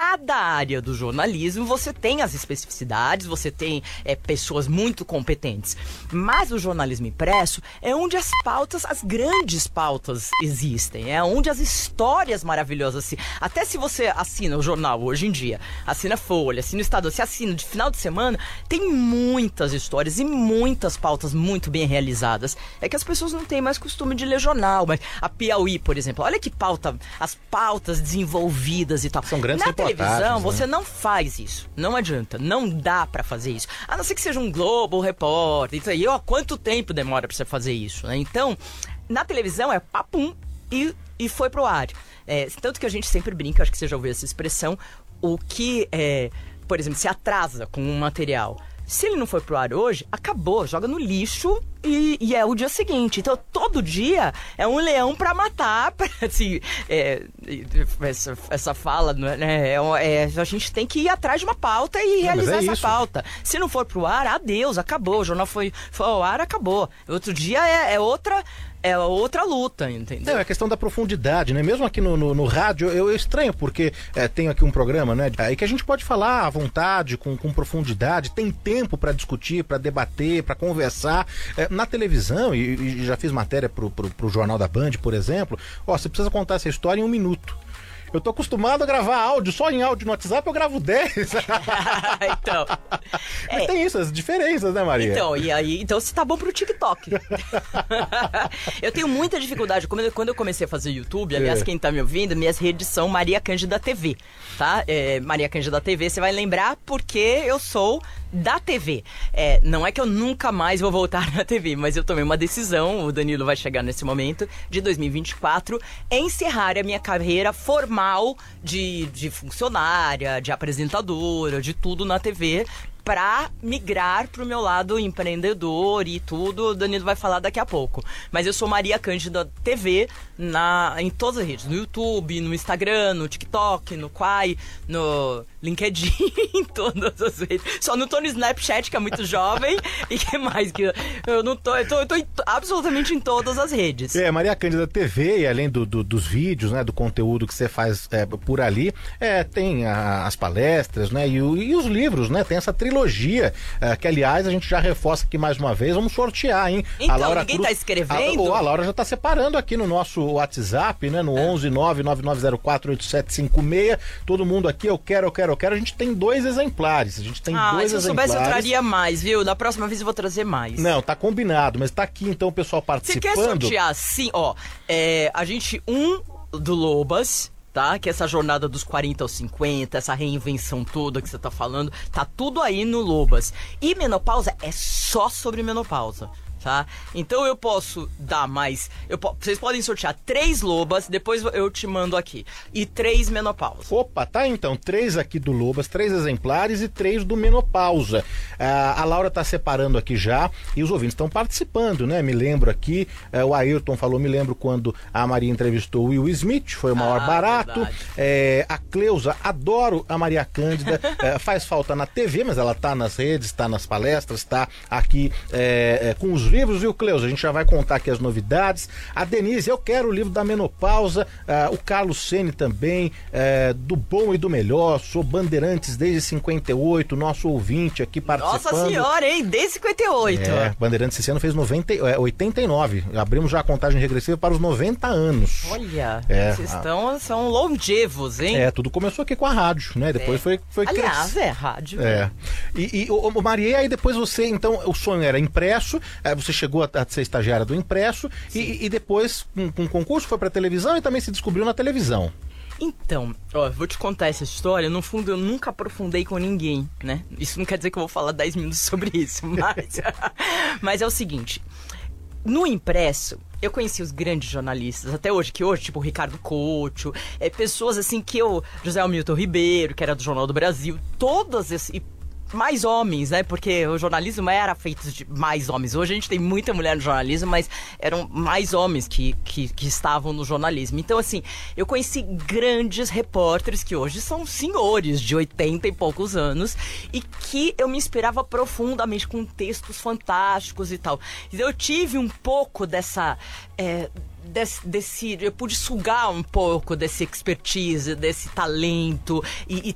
cada área do jornalismo você tem as especificidades, você tem pessoas muito competentes. Mas o jornalismo impresso é onde as pautas, as grandes pautas existem. É onde as histórias maravilhosas... Até se você assina o jornal hoje em dia, assina Folha, assina o Estado, você assina de final de semana, tem muitas histórias e muitas pautas muito bem realizadas. É que as pessoas não têm mais costume de ler jornal, mas a Piauí, por exemplo, olha que pauta, as pautas desenvolvidas e tal. São grandes Na televisão, né? você não faz isso. Não adianta. Não dá pra fazer isso. A não ser que seja um Globo, um repórter. Isso aí, ó, quanto tempo demora pra você fazer isso, né? Então, na televisão é papum e foi pro ar. Tanto que a gente sempre brinca, acho que você já ouviu essa expressão, o que, por exemplo, se atrasa com um material. Se ele não foi pro ar hoje, acabou, joga no lixo e é o dia seguinte. Então, todo dia é um leão pra matar. Assim, essa fala, né? A gente tem que ir atrás de uma pauta e realizar essa pauta. Se não for pro ar, adeus, acabou. O jornal foi ao ar, acabou. Outro dia é outra luta, entendeu? É a questão da profundidade, né? Mesmo aqui no rádio, eu estranho, porque tenho aqui um programa, né? E que a gente pode falar à vontade, com profundidade, tem tempo para discutir, para debater, para conversar. Na televisão, e já fiz matéria pro Jornal da Band, por exemplo, você precisa contar essa história em 1 minuto. Eu tô acostumado a gravar áudio, só em áudio no WhatsApp eu gravo 10. Então. Mas tem isso, as diferenças, né, Maria? Então você tá bom pro TikTok. Eu tenho muita dificuldade. Quando eu comecei a fazer YouTube, aliás, quem tá me ouvindo, minhas redes são Maria Cândida TV, tá? Maria Cândida TV, você vai lembrar porque eu sou da TV. Não é que eu nunca mais vou voltar na TV, mas eu tomei uma decisão, o Danilo vai chegar nesse momento, de 2024, encerrar a minha carreira formal de funcionária, de apresentadora, de tudo na TV, para migrar pro meu lado empreendedor e tudo. O Danilo vai falar daqui a pouco. Mas eu sou Maria Cândida TV em todas as redes. No YouTube, no Instagram, no TikTok, no Quai, no LinkedIn, em todas as redes. Só não tô no Snapchat, que é muito jovem. E que mais? Que eu não tô... Eu tô absolutamente em todas as redes. Maria Cândida TV, e além dos vídeos, né, do conteúdo que você faz por ali, tem as palestras, né, e os livros, né? Tem essa trilogia, que aliás a gente já reforça aqui mais uma vez, vamos sortear, hein? Então, a Laura Cruz, tá escrevendo? A Laura já tá separando aqui no nosso WhatsApp, né? No 11999048756. Todo mundo aqui, eu quero. A gente tem 2 exemplares. Se eu soubesse, eu traria mais, viu? Da próxima vez eu vou trazer mais. Não, tá combinado, mas tá aqui então o pessoal participando. Você quer sortear? Sim, ó. A gente, do Lobas, tá? Que essa jornada dos 40 aos 50, essa reinvenção toda que você tá falando, tá tudo aí no Lobas. E menopausa é só sobre menopausa, tá? Então eu posso dar mais... Vocês podem sortear 3 Lobas, depois eu te mando aqui. E 3 menopausa. Opa, tá então. 3 aqui do Lobas, 3 exemplares e 3 do menopausa. A Laura tá separando aqui já e os ouvintes estão participando, né? Me lembro aqui, o Ayrton falou, me lembro quando a Maria entrevistou o Will Smith, foi o maior barato. A Cleusa, adoro a Maria Cândida, faz falta na TV, mas ela tá nas redes, tá nas palestras, tá aqui com os livros, viu, Cleusa? A gente já vai contar aqui as novidades. A Denise, eu quero o livro da menopausa. O Carlos Ceni também, do bom e do melhor. Sou Bandeirantes desde 58, nosso ouvinte aqui participando. Nossa senhora, hein? Desde 58. Bandeirantes esse ano fez 89. Abrimos já a contagem regressiva para os 90 anos. Olha, vocês são longevos, hein? Tudo começou aqui com a rádio, né? Depois foi aliás, rádio. E Maria, aí depois você, então, o sonho era impresso, você chegou a ser estagiária do impresso e depois, com concurso, foi pra televisão e também se descobriu na televisão. Então, vou te contar essa história. No fundo, eu nunca aprofundei com ninguém, né? Isso não quer dizer que eu vou falar 10 minutos sobre isso, mas é o seguinte. No impresso, eu conheci os grandes jornalistas, até hoje, tipo o Ricardo Couto, pessoas assim que José Hamilton Ribeiro, que era do Jornal do Brasil, todas esses... mais homens, né? Porque o jornalismo era feito de mais homens. Hoje a gente tem muita mulher no jornalismo, mas eram mais homens que estavam no jornalismo. Então, assim, eu conheci grandes repórteres que hoje são senhores de 80 e poucos anos e que eu me inspirava profundamente com textos fantásticos e tal. Eu tive um pouco dessa... eu pude sugar um pouco desse expertise, desse talento e